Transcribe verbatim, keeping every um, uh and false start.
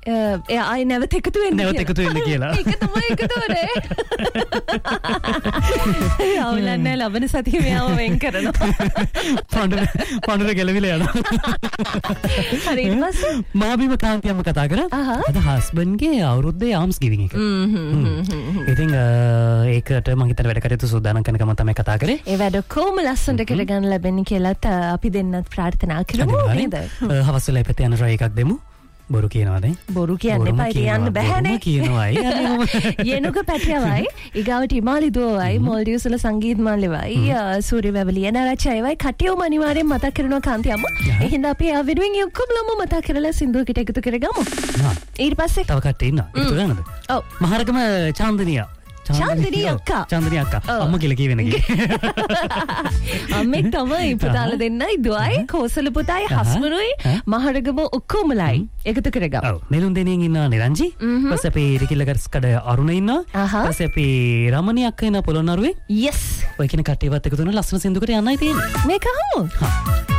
එයා ආයි නැවත එකතු වෙන්න නැවත එකතු වෙන්න කියලා. ඒක තමයි එකතු වෙන්නේ. අවුලන්නේ ලබන සතියේ මෙයාව වෙන් කරනවා. පඬුර පඬුර ගැලවිලා යනවා. හරි ඊට පස්සේ මාබිම කාන්තියම කතා කරා. අද හස්බන්ඩ්ගේ අවුරුද්දේ ආම්ස් ගිවිං එක. ඉතින් ඒකට මම හිතන වැඩ කටයුතු සූදානම් කරන ගමන් තමයි කතා කරේ. ඒ වැඩ කොහොම ලස්සනට කරගන්න ලැබෙන්නේ කියලාත් අපි දෙන්නත් ප්‍රාර්ථනා කරමු නේද? හවස් වෙලා පැත්තේ යන රයි එකක් දෙමු. බොරු කියනවාද? බොරු කියන්න එපා. ඉතින් යන්න බැහැනේ. කියනවායි. යනුක පැටියවයි, ඊගාවට හිමාලි දුවවයි, මොල්ඩිව්ස් වල සංගීත මාලෙවයි, සූර්ය වැවලිය නරචයවයි කටියෝම අනිවාර්යෙන් මතක් කරනවා කාන්ති අම්මා. එහෙනම් අපි ආ වෙනුවෙන් ඔක්කොම මතක් කරලා සින්දුවකට එකතු කරගමු. ඊට පස්සේ තව කට්ටිය ඉන්නවා. එකතු කරනවද? ඔව්. මහරගම චාන්දනියා චාන්දනී අක්කා චාන්දනී අක්කා අම්ම කියලා කියවෙන කි. අම්මෙක් තමයි පුතාලා දෙන්නයි දුවයි කෝසල පුතායි හස්බරුයි මහරගම ඔක්කොමලයි එකතු කරගමු. ඔව් නෙළුම් දෙනියෙන් ඉන්නවා නිරංජි. ඊපස්සේ අපි රිකිලගර්ස් කඩ අරුණ ඉන්නවා. ඊපස්සේ අපි රමණී අක්කා ඉන්නවා පොළොන්නරුවේ. yes ඔය කියන කට්ටියවත් එකතු වෙන ලස්සන සින්දුවකට යන්නයි තියෙන්නේ. මේක අහමු.